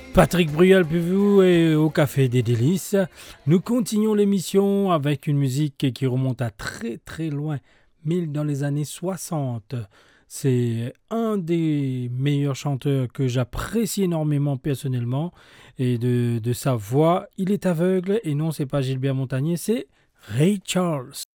Patrick Bruel pour vous et au Café des Délices. Nous continuons l'émission avec une musique qui remonte à très très loin, dans les années 60. C'est un des meilleurs chanteurs que j'apprécie énormément personnellement et de sa voix. Il est aveugle et non, c'est pas Gilbert Montagnier, c'est Ray Charles.